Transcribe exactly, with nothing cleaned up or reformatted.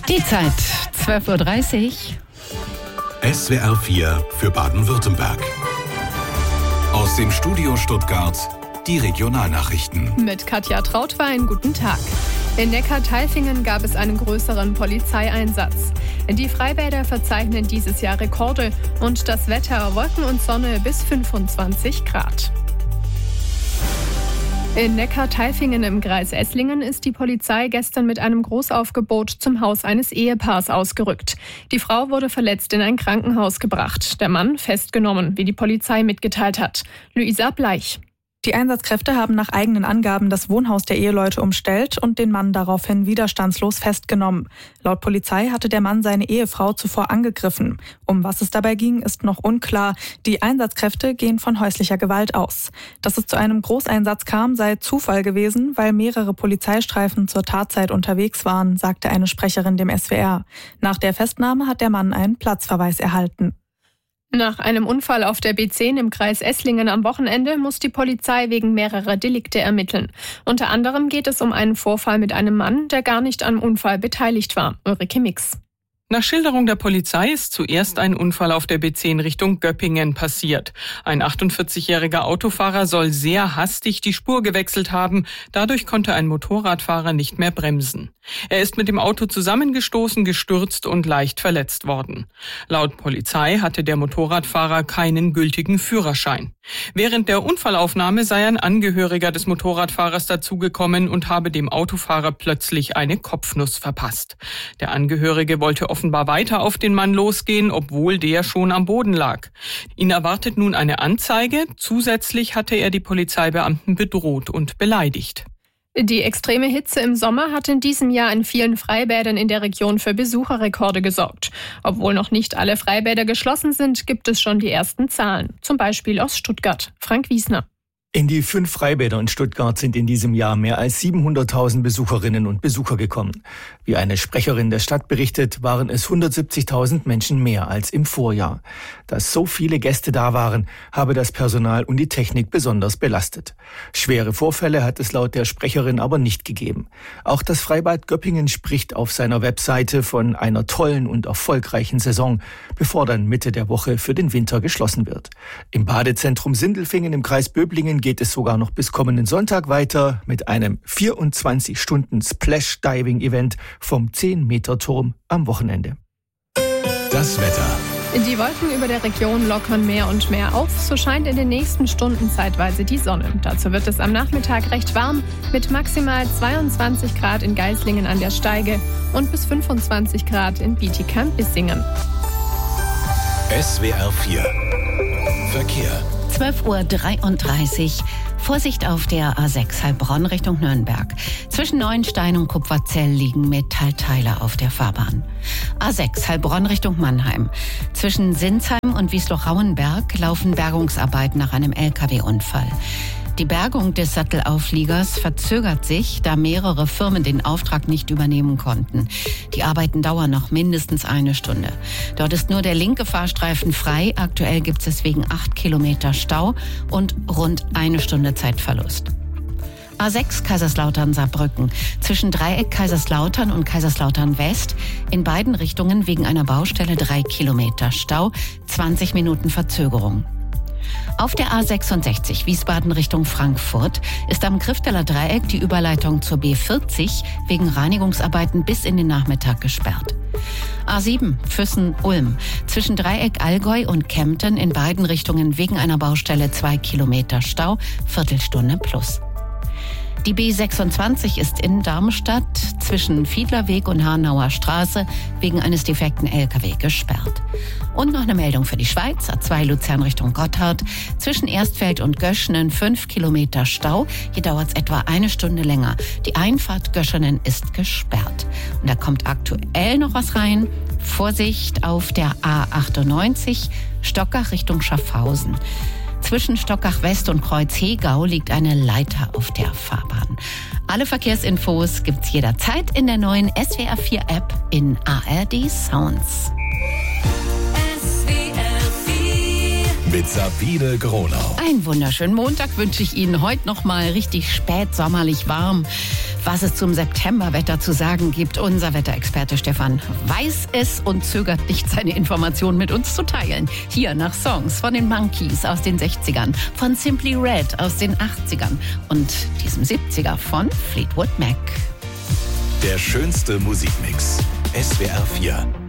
Die Zeit, zwölf Uhr dreißig. S W R vier für Baden-Württemberg. Aus dem Studio Stuttgart die Regionalnachrichten. Mit Katja Trautwein, guten Tag. In Neckar-Tailfingen gab es einen größeren Polizeieinsatz. Die Freibäder verzeichnen dieses Jahr Rekorde und das Wetter Wolken und Sonne bis fünfundzwanzig Grad. In Neckar-Tailfingen im Kreis Esslingen ist die Polizei gestern mit einem Großaufgebot zum Haus eines Ehepaars ausgerückt. Die Frau wurde verletzt in ein Krankenhaus gebracht, der Mann festgenommen, wie die Polizei mitgeteilt hat. Luisa Bleich. Die Einsatzkräfte haben nach eigenen Angaben das Wohnhaus der Eheleute umstellt und den Mann daraufhin widerstandslos festgenommen. Laut Polizei hatte der Mann seine Ehefrau zuvor angegriffen. Um was es dabei ging, ist noch unklar. Die Einsatzkräfte gehen von häuslicher Gewalt aus. Dass es zu einem Großeinsatz kam, sei Zufall gewesen, weil mehrere Polizeistreifen zur Tatzeit unterwegs waren, sagte eine Sprecherin dem S W R. Nach der Festnahme hat der Mann einen Platzverweis erhalten. Nach einem Unfall auf der B zehn im Kreis Esslingen am Wochenende muss die Polizei wegen mehrerer Delikte ermitteln. Unter anderem geht es um einen Vorfall mit einem Mann, der gar nicht am Unfall beteiligt war. Ulrike Mix. Nach Schilderung der Polizei ist zuerst ein Unfall auf der B zehn Richtung Göppingen passiert. Ein achtundvierzigjähriger Autofahrer soll sehr hastig die Spur gewechselt haben. Dadurch konnte ein Motorradfahrer nicht mehr bremsen. Er ist mit dem Auto zusammengestoßen, gestürzt und leicht verletzt worden. Laut Polizei hatte der Motorradfahrer keinen gültigen Führerschein. Während der Unfallaufnahme sei ein Angehöriger des Motorradfahrers dazugekommen und habe dem Autofahrer plötzlich eine Kopfnuss verpasst. Der Angehörige wollte offenbar weiter auf den Mann losgehen, obwohl der schon am Boden lag. Ihn erwartet nun eine Anzeige. Zusätzlich hatte er die Polizeibeamten bedroht und beleidigt. Die extreme Hitze im Sommer hat in diesem Jahr in vielen Freibädern in der Region für Besucherrekorde gesorgt. Obwohl noch nicht alle Freibäder geschlossen sind, gibt es schon die ersten Zahlen. Zum Beispiel aus Stuttgart. Frank Wiesner. In die fünf Freibäder in Stuttgart sind in diesem Jahr mehr als siebenhunderttausend Besucherinnen und Besucher gekommen. Wie eine Sprecherin der Stadt berichtet, waren es hundertsiebzigtausend Menschen mehr als im Vorjahr. Dass so viele Gäste da waren, habe das Personal und die Technik besonders belastet. Schwere Vorfälle hat es laut der Sprecherin aber nicht gegeben. Auch das Freibad Göppingen spricht auf seiner Webseite von einer tollen und erfolgreichen Saison, bevor dann Mitte der Woche für den Winter geschlossen wird. Im Badezentrum Sindelfingen im Kreis Böblingen geht es sogar noch bis kommenden Sonntag weiter mit einem vierundzwanzig Stunden Splash-Diving-Event vom zehn Meter Turm am Wochenende. Das Wetter. Die Wolken über der Region lockern mehr und mehr auf. So scheint in den nächsten Stunden zeitweise die Sonne. Dazu wird es am Nachmittag recht warm mit maximal zweiundzwanzig Grad in Geislingen an der Steige und bis fünfundzwanzig Grad in Bietigheim-Bissingen. S W R vier Verkehr. zwölf Uhr dreiunddreißig. Vorsicht auf der A sechs Heilbronn Richtung Nürnberg. Zwischen Neuenstein und Kupferzell liegen Metallteile auf der Fahrbahn. A sechs Heilbronn Richtung Mannheim. Zwischen Sinsheim und Wiesloch-Rauenberg laufen Bergungsarbeiten nach einem L K W-Unfall. Die Bergung des Sattelaufliegers verzögert sich, da mehrere Firmen den Auftrag nicht übernehmen konnten. Die Arbeiten dauern noch mindestens eine Stunde. Dort ist nur der linke Fahrstreifen frei. Aktuell gibt es wegen acht Kilometer Stau und rund eine Stunde Zeitverlust. A sechs Kaiserslautern-Saarbrücken. Zwischen Dreieck Kaiserslautern und Kaiserslautern West. In beiden Richtungen wegen einer Baustelle drei Kilometer Stau, zwanzig Minuten Verzögerung. Auf der A sechsundsechzig Wiesbaden Richtung Frankfurt ist am Grifteler Dreieck die Überleitung zur B vierzig wegen Reinigungsarbeiten bis in den Nachmittag gesperrt. A sieben Füssen-Ulm. Zwischen Dreieck Allgäu und Kempten in beiden Richtungen wegen einer Baustelle zwei Kilometer Stau, Viertelstunde plus. Die B sechsundzwanzig ist in Darmstadt zwischen Fiedlerweg und Hanauer Straße wegen eines defekten L K W gesperrt. Und noch eine Meldung für die Schweiz. A zwei Luzern Richtung Gotthard. Zwischen Erstfeld und Göschenen fünf Kilometer Stau. Hier dauert es etwa eine Stunde länger. Die Einfahrt Göschenen ist gesperrt. Und da kommt aktuell noch was rein. Vorsicht auf der A achtundneunzig Stockach Richtung Schaffhausen. Zwischen Stockach West und Kreuz Hegau liegt eine Leiter auf der Fahrbahn. Alle Verkehrsinfos gibt's jederzeit in der neuen S W R vier App in A R D Sounds. S W R vier mit Sabine Gronau. Einen wunderschönen Montag wünsche ich Ihnen heute noch mal richtig spät sommerlich warm. Was es zum Septemberwetter zu sagen gibt, unser Wetterexperte Stefan weiß es und zögert nicht, seine Informationen mit uns zu teilen. Hier nach Songs von den Monkees aus den sechzigern, von Simply Red aus den achtzigern und diesem siebziger von Fleetwood Mac. Der schönste Musikmix. S W R vier.